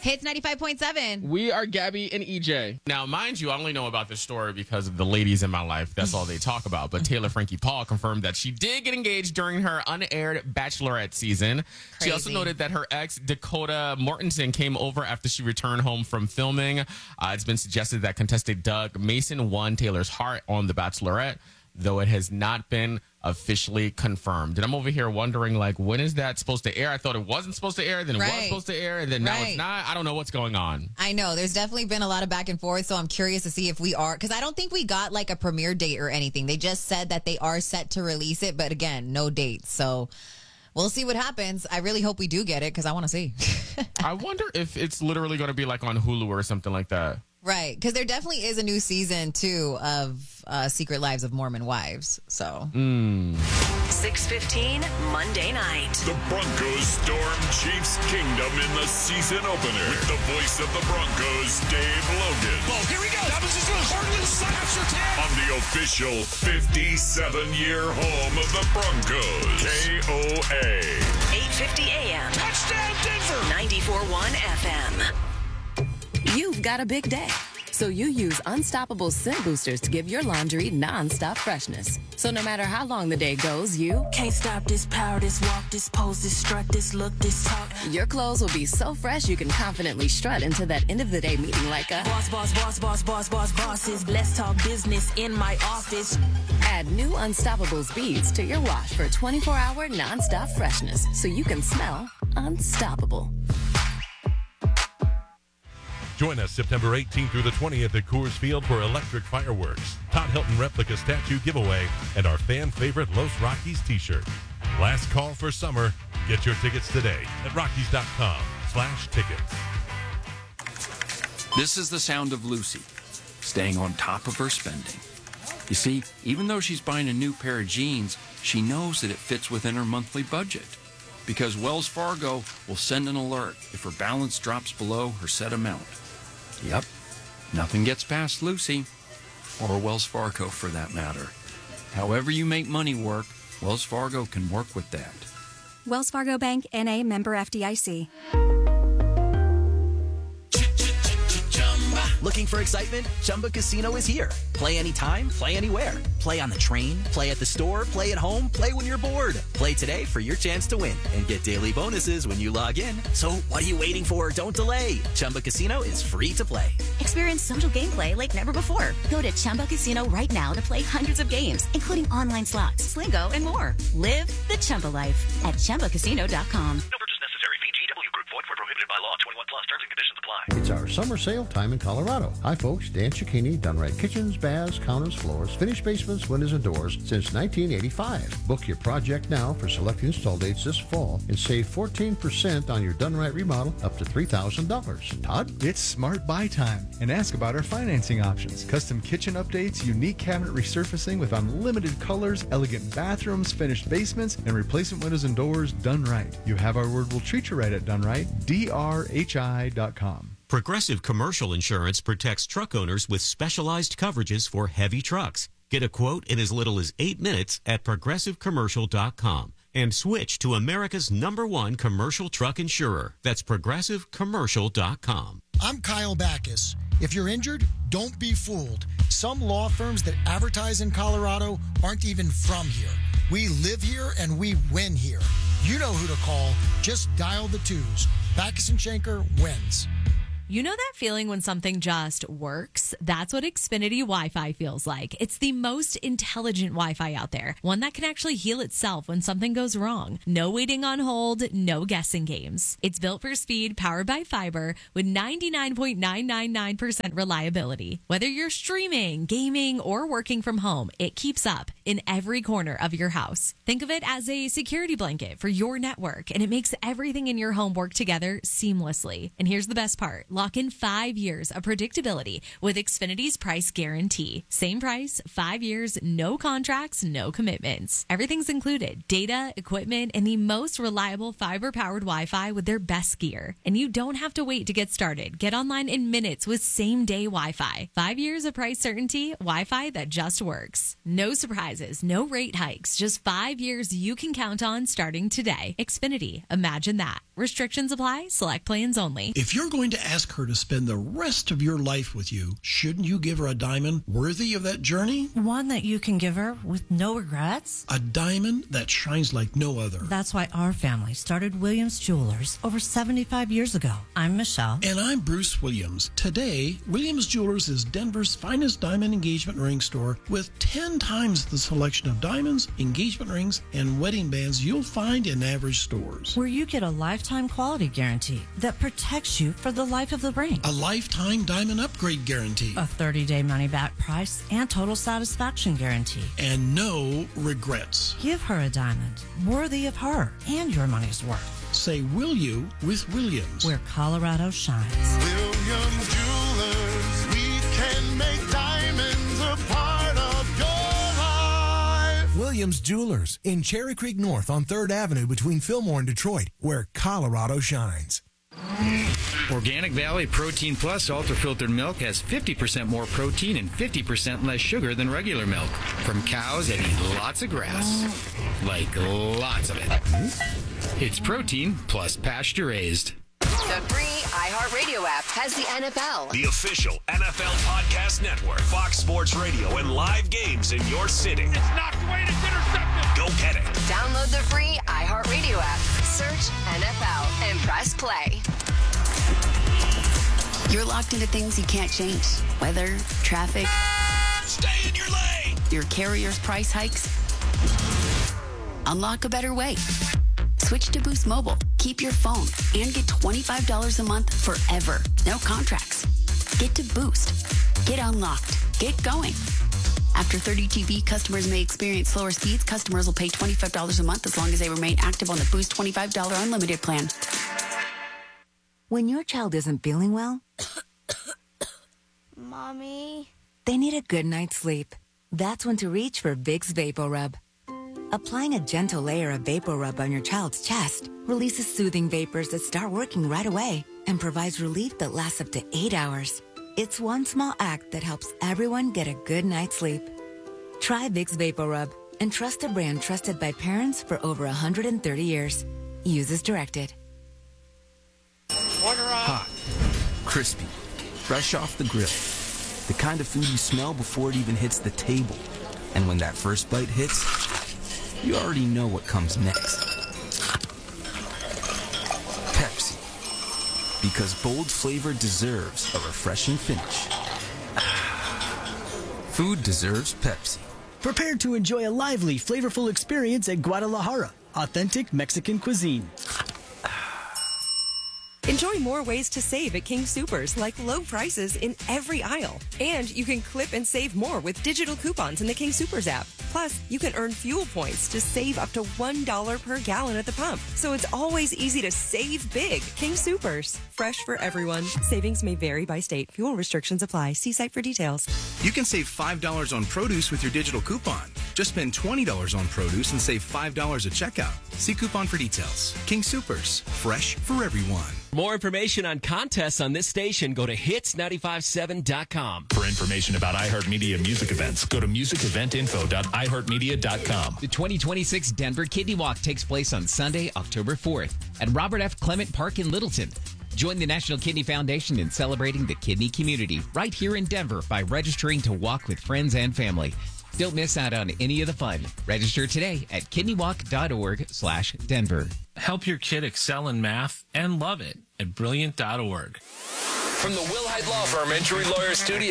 Hits 95.7. We are Gabby and EJ. Now, mind you, I only know about this story because of the ladies in my life. That's all they talk about. But Taylor Frankie Paul confirmed that she did get engaged during her unaired Bachelorette season. Crazy. She also noted that her ex, Dakota Mortensen, came over after she returned home from filming. It's been suggested that contestant Doug Mason won Taylor's heart on The Bachelorette, though it has not been officially confirmed. And I'm over here wondering, like, when is that supposed to air? I thought it wasn't supposed to air, then it was supposed to air, and then now it's not. I don't know what's going on. I know. There's definitely been a lot of back and forth, so I'm curious to see if we are, because I don't think we got, like, a premiere date or anything. They just said that they are set to release it, but again, no dates. So we'll see what happens. I really hope we do get it, because I want to see. I wonder if it's literally going to be, like, on Hulu or something like that. Right, because there definitely is a new season, too, of Secret Lives of Mormon Wives, so. 6:15, Monday night. The Broncos storm Chiefs Kingdom in the season opener with the voice of the Broncos, Dave Logan. Oh, here we go. That was just a Hartland slaps or 10. On the official 57-year home of the Broncos, KOA. 8:50 a.m. Touchdown, Denver. 94.1 FM. You've got a big day, so you use Unstoppable Scent Boosters to give your laundry non-stop freshness. So no matter how long the day goes, you can't stop this power, this walk, this pose, this strut, this look, this talk. Your clothes will be so fresh you can confidently strut into that end of the day meeting like a bosses. Let's talk business in my office. Add new Unstoppables beads to your wash for 24-hour non-stop freshness so you can smell unstoppable. Join us September 18th through the 20th at Coors Field for electric fireworks, Todd Hilton replica statue giveaway, and our fan favorite Los Rockies t-shirt. Last call for summer. Get your tickets today at Rockies.com/tickets. This is the sound of Lucy, staying on top of her spending. You see, even though she's buying a new pair of jeans, she knows that it fits within her monthly budget. Because Wells Fargo will send an alert if her balance drops below her set amount. Yep, nothing gets past Lucy, or Wells Fargo for that matter. However you make money work, Wells Fargo can work with that. Wells Fargo Bank, N.A., member FDIC. Looking for excitement? Chumba Casino is here. Play anytime, play anywhere. Play on the train, play at the store, play at home, play when you're bored. Play today for your chance to win and get daily bonuses when you log in. So what are you waiting for? Don't delay. Chumba Casino is free to play. Experience social gameplay like never before. Go to Chumba Casino right now to play hundreds of games, including online slots, Slingo, and more. Live the Chumba life at ChumbaCasino.com. No purchase necessary. VGW Group. Void where prohibited by law. 21 plus. Terms and conditions apply. It's our summer sale time in Colorado. Hi, folks. Dan Cicchini, done right kitchens, baths, counters, floors, finished basements, windows, and doors since 1985. Book your project now for select install dates this fall and save 14% on your done right remodel up to $3,000. Todd? It's smart buy time, and ask about our financing options. Custom kitchen updates, unique cabinet resurfacing with unlimited colors, elegant bathrooms, finished basements, and replacement windows and doors done right. You have our word, we'll treat you right at Done Right. DRHI.com. Progressive Commercial Insurance protects truck owners with specialized coverages for heavy trucks. Get a quote in as little as 8 minutes at progressivecommercial.com and switch to America's #1 commercial truck insurer. That's progressivecommercial.com. I'm Kyle Backus. If you're injured, don't be fooled. Some law firms that advertise in Colorado aren't even from here. We live here and we win here. You know who to call. Just dial the 2s. Backus and Schenker wins. You know that feeling when something just works? That's what Xfinity Wi-Fi feels like. It's the most intelligent Wi-Fi out there. One that can actually heal itself when something goes wrong. No waiting on hold, no guessing games. It's built for speed, powered by fiber, with 99.999% reliability. Whether you're streaming, gaming, or working from home, it keeps up in every corner of your house. Think of it as a security blanket for your network, and it makes everything in your home work together seamlessly. And here's the best part. Lock in 5 years of predictability with Xfinity's price guarantee. Same price, 5 years, no contracts, no commitments. Everything's included. Data, equipment, and the most reliable fiber-powered Wi-Fi with their best gear. And you don't have to wait to get started. Get online in minutes with same-day Wi-Fi. 5 years of price certainty, Wi-Fi that just works. No surprises, no rate hikes, just 5 years you can count on starting today. Xfinity, imagine that. Restrictions apply. Select plans only. If you're going to ask her to spend the rest of your life with you, shouldn't you give her a diamond worthy of that journey? One that you can give her with no regrets? A diamond that shines like no other. That's why our family started Williams Jewelers over 75 years ago. I'm Michelle. And I'm Bruce Williams. Today, Williams Jewelers is Denver's finest diamond engagement ring store with 10 times the selection of diamonds, engagement rings, and wedding bands you'll find in average stores. Where you get a lifetime quality guarantee that protects you for the life of the ring. A lifetime diamond upgrade guarantee. A 30-day money-back price and total satisfaction guarantee. And no regrets. Give her a diamond worthy of her and your money's worth. Say will you with Williams. Where Colorado shines. Williams Jewelers, we can make diamonds a part of your life. Williams Jewelers in Cherry Creek North on 3rd Avenue between Fillmore and Detroit, where Colorado shines. Organic Valley Protein Plus Ultra Filtered Milk has 50% more protein and 50% less sugar than regular milk. From cows that eat lots of grass. Like lots of it. It's protein plus pasture raised. The free iHeartRadio app has the NFL. The official NFL podcast network. Fox Sports Radio and live games in your city. It's knocked away. It's intercepted. Go get it. Download the free iHeartRadio app. Search NFL and press play. You're locked into things you can't change. Weather, traffic. Stay in your lane. Your carrier's price hikes. Unlock a better way. Switch to Boost Mobile. Keep your phone and get $25 a month forever. No contracts. Get to Boost. Get unlocked. Get going. After 30 GB, customers may experience slower speeds. Customers will pay $25 a month as long as they remain active on the Boost $25 unlimited plan. When your child isn't feeling well, Mommy, they need a good night's sleep. That's when to reach for Vicks VapoRub. Applying a gentle layer of VapoRub on your child's chest releases soothing vapors that start working right away and provides relief that lasts up to 8 hours. It's one small act that helps everyone get a good night's sleep. Try Vicks VapoRub and trust a brand trusted by parents for over 130 years. Use as directed. Hot, crispy, fresh off the grill. The kind of food you smell before it even hits the table. And when that first bite hits, you already know what comes next. Pepsi. Because bold flavor deserves a refreshing finish. Food deserves Pepsi. Prepare to enjoy a lively, flavorful experience at Guadalajara. Authentic Mexican cuisine. Enjoy more ways to save at King Soopers, like low prices in every aisle. And you can clip and save more with digital coupons in the King Soopers app. Plus, you can earn fuel points to save up to $1 per gallon at the pump. So it's always easy to save big. King Soopers, fresh for everyone. Savings may vary by state. Fuel restrictions apply. See site for details. You can save $5 on produce with your digital coupon. Just spend $20 on produce and save $5 at checkout. See coupon for details. King Soopers, fresh for everyone. For more information on contests on this station, go to hits957.com. For information about iHeartMedia music events, go to musiceventinfo.iheartmedia.com. The 2026 Denver Kidney Walk takes place on Sunday, October 4th at Robert F. Clement Park in Littleton. Join the National Kidney Foundation in celebrating the kidney community right here in Denver by registering to walk with friends and family. Don't miss out on any of the fun. Register today at kidneywalk.org/Denver. Help your kid excel in math and love it at brilliant.org. From the Wilhite Law Firm Injury Lawyer Studio.